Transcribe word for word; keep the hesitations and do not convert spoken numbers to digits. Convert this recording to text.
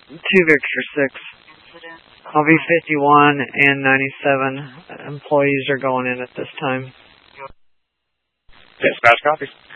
two Victor six. I'll be fifty-one and ninety-seven employees are going in at this time. Dispatch copies.